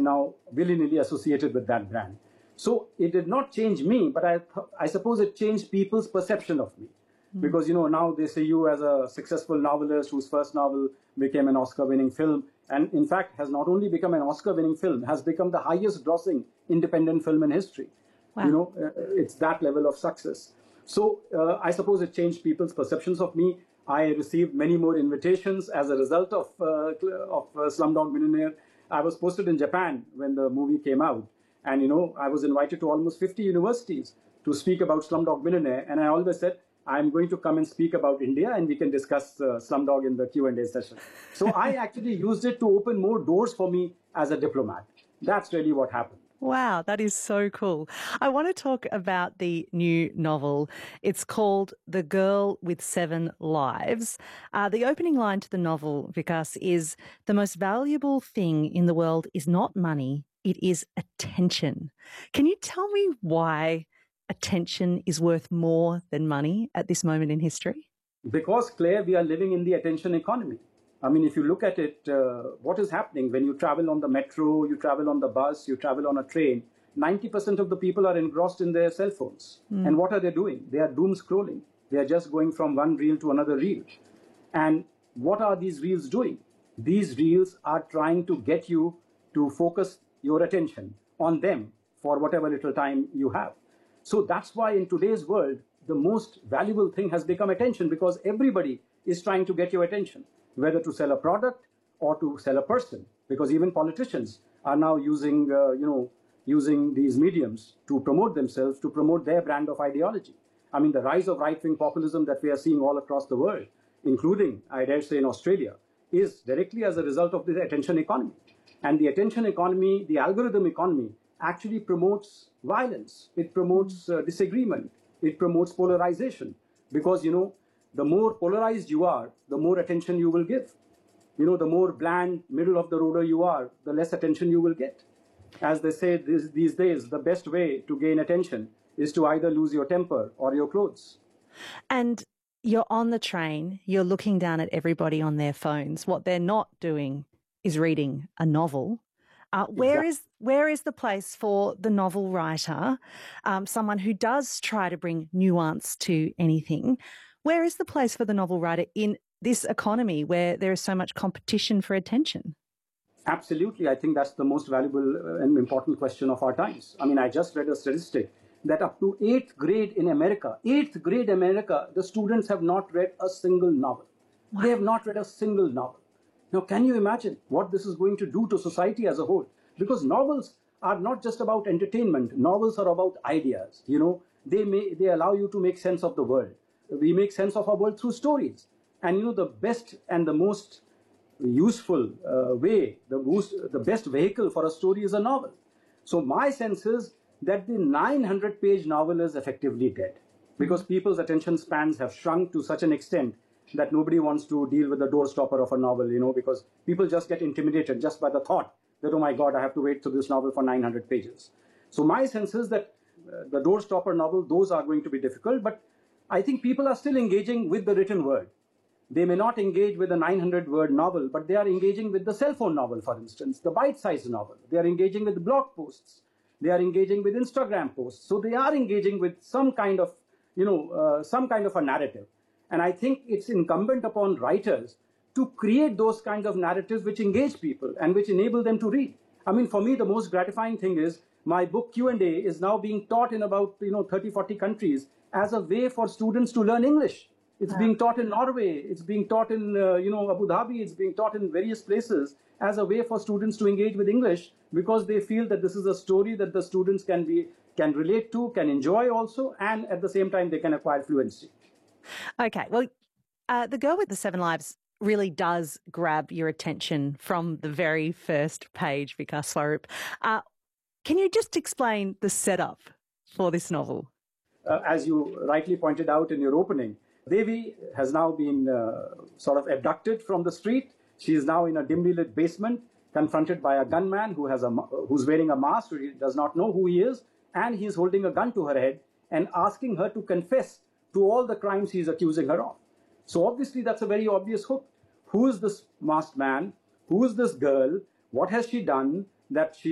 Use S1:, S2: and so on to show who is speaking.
S1: now willy-nilly associated with that brand. So it did not change me, but I suppose it changed people's perception of me. Because, now they see you as a successful novelist whose first novel became an Oscar-winning film, and in fact has not only become an Oscar-winning film, has become the highest-grossing independent film in history. Wow. It's that level of success. So I suppose it changed people's perceptions of me. I received many more invitations as a result of Slumdog Millionaire. I was posted in Japan when the movie came out, and I was invited to almost 50 universities to speak about Slumdog Millionaire, and I always said, I'm going to come and speak about India, and we can discuss Slumdog in the Q&A session. So I actually used it to open more doors for me as a diplomat. That's really what happened.
S2: Wow, that is so cool. I want to talk about the new novel. It's called The Girl with Seven Lives. The opening line to the novel, Vikas, is, "The most valuable thing in the world is not money, it is attention." Can you tell me why attention is worth more than money at this moment in history?
S1: Because, Claire, we are living in the attention economy. I mean, if you look at it, what is happening when you travel on the metro, you travel on the bus, you travel on a train, 90% of the people are engrossed in their cell phones. And what are they doing? They are doom scrolling. They are just going from one reel to another reel. And what are these reels doing? These reels are trying to get you to focus your attention on them for whatever little time you have. So that's why in today's world, the most valuable thing has become attention, because everybody is trying to get your attention, whether to sell a product or to sell a person, because even politicians are now using these mediums to promote themselves, to promote their brand of ideology. I mean, the rise of right-wing populism that we are seeing all across the world, including, I dare say, in Australia, is directly as a result of the attention economy. And the attention economy, the algorithm economy, actually promotes violence. It promotes disagreement. It promotes polarization. Because, the more polarized you are, the more attention you will give. The more bland, middle-of-the-roader you are, the less attention you will get. As they say these days, the best way to gain attention is to either lose your temper or your clothes.
S2: And you're on the train, you're looking down at everybody on their phones. What they're not doing is reading a novel. Where is the place for the novel writer, someone who does try to bring nuance to anything? Where is the place for the novel writer in this economy where there is so much competition for attention?
S1: Absolutely. I think that's the most valuable and important question of our times. I mean, I just read a statistic that up to 8th grade in America, the students have not read a single novel. Wow. They have not read a single novel. Now, can you imagine what this is going to do to society as a whole? Because novels are not just about entertainment. Novels are about ideas. They allow you to make sense of the world. We make sense of our world through stories. And the best and the most useful way, the best vehicle for a story is a novel. So my sense is that the 900-page novel is effectively dead, because people's attention spans have shrunk to such an extent that nobody wants to deal with the doorstopper of a novel, because people just get intimidated just by the thought that, oh my God, I have to wait through this novel for 900 pages. So my sense is that the doorstopper novel, those are going to be difficult, but I think people are still engaging with the written word. They may not engage with a 900-word novel, but they are engaging with the cell phone novel, for instance, the bite-sized novel. They are engaging with blog posts. They are engaging with Instagram posts. So they are engaging with some kind of, a narrative. And I think it's incumbent upon writers to create those kinds of narratives which engage people and which enable them to read. I mean, for me, the most gratifying thing is my book Q&A is now being taught in about 30, 40 countries as a way for students to learn English. It's being taught in Norway. It's being taught in Abu Dhabi. It's being taught in various places as a way for students to engage with English, because they feel that this is a story that the students can relate to, can enjoy also, and at the same time they can acquire fluency.
S2: Okay, well, The Girl with the Seven Lives really does grab your attention from the very first page, Vikas Swarup. Can you just explain the setup for this novel?
S1: As you rightly pointed out in your opening, Devi has now been sort of abducted from the street. She is now in a dimly lit basement, confronted by a gunman who's wearing a mask, who does not know who he is, and he's holding a gun to her head and asking her to confess to all the crimes he's accusing her of. So obviously that's a very obvious hook. Who is this masked man? Who is this girl? What has she done that she